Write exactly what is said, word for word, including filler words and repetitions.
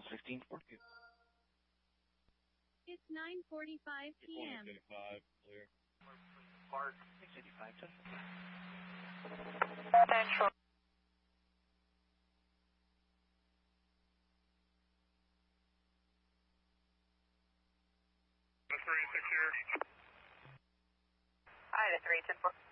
sixteen four. It's nine forty-five p m five, clear. Park. six eighty-five, Central. The three six here. Hi, the three ten four.